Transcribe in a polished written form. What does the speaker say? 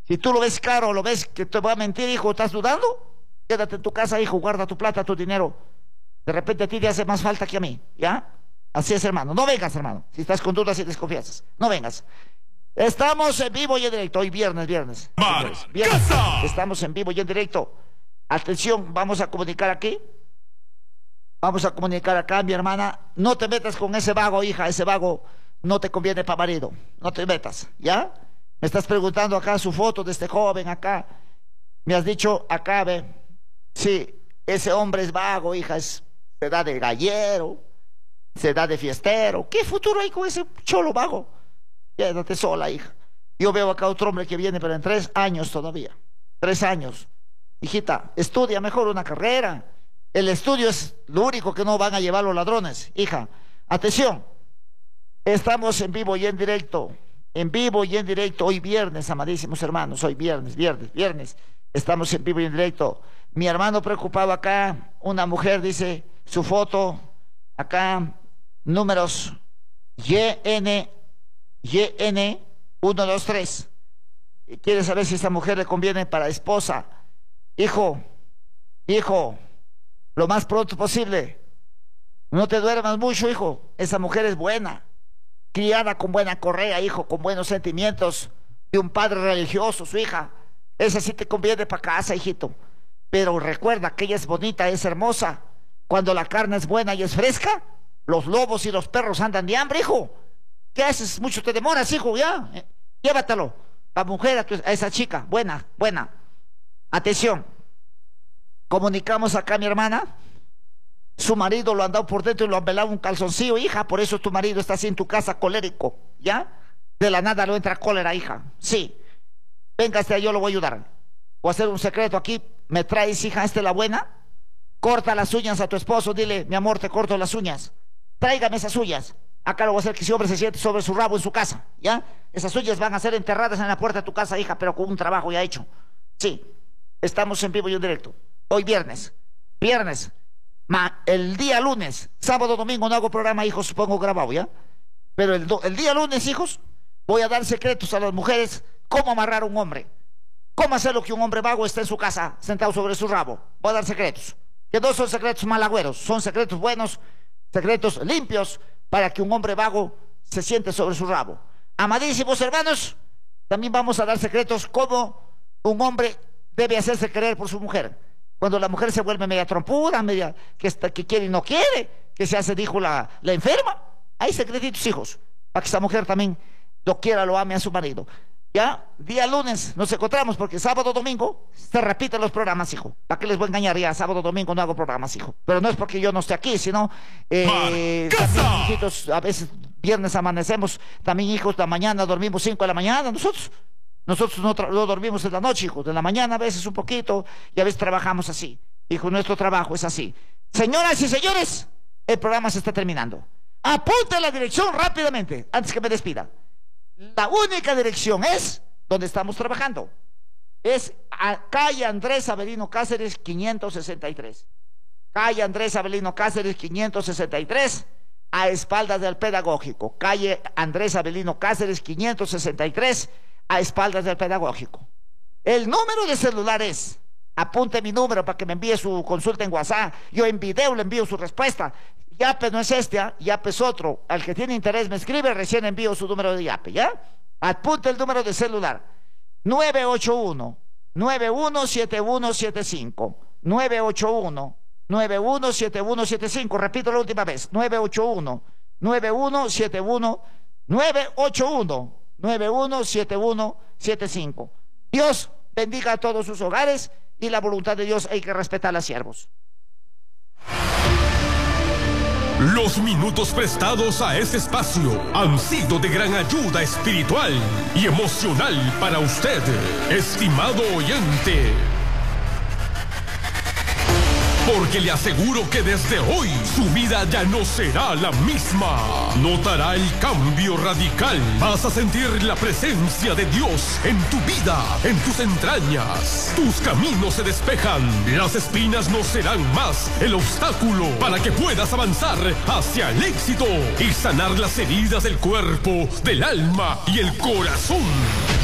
Si tú lo ves caro, lo ves que te va a mentir, hijo, ¿estás dudando? Quédate en tu casa, hijo, guarda tu plata, tu dinero. De repente a ti te hace más falta que a mí, ¿ya? Así es, hermano. No vengas, hermano. Si estás con dudas y desconfianzas, no vengas. Estamos en vivo y en directo. Hoy viernes. Viernes. Estamos en vivo y en directo. Atención, vamos a comunicar aquí. Vamos a comunicar acá, mi hermana. No te metas con ese vago, hija. Ese vago no te conviene para marido. No te metas, ¿ya? Me estás preguntando acá su foto de este joven acá. Me has dicho acá, ve. Sí, ese hombre es vago, hija. Se da de gallero, se da de fiestero. ¿Qué futuro hay con ese cholo vago? Quédate sola, hija. Yo veo acá otro hombre que viene, pero en 3 años todavía. 3 años. Hijita, estudia mejor una carrera. El estudio es lo único que no van a llevar los ladrones. Hija, atención. Estamos en vivo y en directo. En vivo y en directo. Hoy viernes, amadísimos hermanos. Hoy viernes. Estamos en vivo y en directo. Mi hermano preocupado acá. Una mujer dice su foto. Acá, números YN 123. Quiere saber si esta mujer le conviene para esposa. Hijo, lo más pronto posible. No te duermas mucho, hijo. Esa mujer es buena, criada con buena correa, hijo, con buenos sentimientos, de un padre religioso, su hija. Esa sí te conviene para casa, hijito. Pero recuerda que ella es bonita, es hermosa. Cuando la carne es buena y es fresca, los lobos y los perros andan de hambre, hijo. ¿Qué haces? Mucho te demoras, hijo, ya. Llévatelo. La mujer a esa chica, buena. Atención. Comunicamos acá a mi hermana. Su marido lo han dado por dentro y lo han velado un calzoncillo, hija. Por eso tu marido está así en tu casa, colérico, ¿ya? De la nada lo entra cólera, hija. Sí. Véngase, yo lo voy a ayudar. Voy a hacer un secreto aquí. ¿Me traes, hija, la buena? Corta las uñas a tu esposo. Dile, mi amor, te corto las uñas. Tráigame esas uñas. Acá lo voy a hacer que ese hombre se siente sobre su rabo en su casa, ¿ya? Esas uñas van a ser enterradas en la puerta de tu casa, hija, pero con un trabajo ya hecho. Sí. Estamos en vivo y en directo. Hoy viernes. El día lunes, sábado, domingo no hago programa, hijos, supongo grabado, ¿ya? Pero el día lunes, hijos, voy a dar secretos a las mujeres. Cómo amarrar a un hombre. Cómo hacerlo que un hombre vago esté en su casa, sentado sobre su rabo. Voy a dar secretos. Que no son secretos malagüeros, son secretos buenos, secretos limpios, para que un hombre vago se siente sobre su rabo. Amadísimos hermanos, también vamos a dar secretos cómo un hombre debe hacerse querer por su mujer. Cuando la mujer se vuelve media trompuda, media que quiere y no quiere, que se hace, dijo, la enferma. Hay secretitos, hijos, para que esa mujer también lo quiera, lo ame a su marido. Ya, día lunes nos encontramos, porque sábado, domingo se repiten los programas, hijo. ¿Para qué les voy a engañar? Ya, sábado, domingo no hago programas, hijo. Pero no es porque yo no esté aquí, sino también, hijitos, a veces viernes amanecemos, también, hijos, la mañana dormimos 5 de la mañana, nosotros no dormimos en la noche, hijo, de la mañana a veces un poquito, y a veces trabajamos así, hijo, nuestro trabajo es así. Señoras y señores, el programa se está terminando. Apunte la dirección rápidamente, antes que me despida. La única dirección es donde estamos trabajando. Es a calle Andrés Avelino Cáceres 563. Calle Andrés Avelino Cáceres 563, a espaldas del Pedagógico. Calle Andrés Avelino Cáceres 563, a espaldas del Pedagógico. El número de celular es, apunte mi número para que me envíe su consulta en WhatsApp. Yo en video le envío su respuesta. Yape no es Yape es otro. Al que tiene interés me escribe, recién envío su número de Yape, ¿ya? Apunte el número de celular. 981-917175. 981-917175. Repito la última vez. 981-917175. Dios bendiga a todos sus hogares, y la voluntad de Dios hay que respetarla, siervos. Los minutos prestados a este espacio han sido de gran ayuda espiritual y emocional para usted, estimado oyente. Porque le aseguro que desde hoy su vida ya no será la misma. Notará el cambio radical. Vas a sentir la presencia de Dios en tu vida, en tus entrañas. Tus caminos se despejan. Las espinas no serán más el obstáculo para que puedas avanzar hacia el éxito y sanar las heridas del cuerpo, del alma y el corazón.